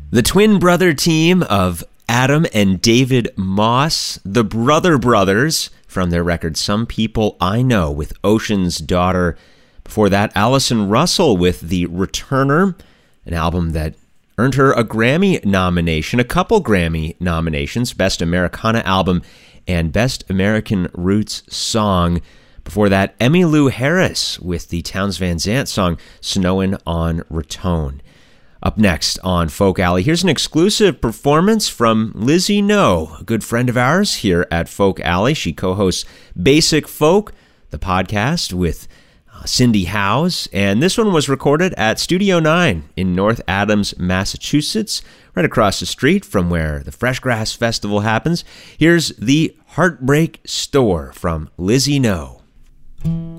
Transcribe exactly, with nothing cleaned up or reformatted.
The twin brother team of Adam and David Moss, the Brother Brothers, from their record Some People I Know with Ocean's Daughter. Before that, Allison Russell with The Returner, an album that earned her a Grammy nomination, a couple Grammy nominations, Best Americana Album and Best American Roots Song. Before that, Emmylou Harris with the Townes Van Zandt song Snowin' on Raton. Up next on Folk Alley, here's an exclusive performance from Lizzie No, a good friend of ours here at Folk Alley. She co-hosts Basic Folk, the podcast with uh, Cindy Howes, and this one was recorded at Studio nine in North Adams, Massachusetts, right across the street from where the Fresh Grass Festival happens. Here's The Heartbreak Store from Lizzie No.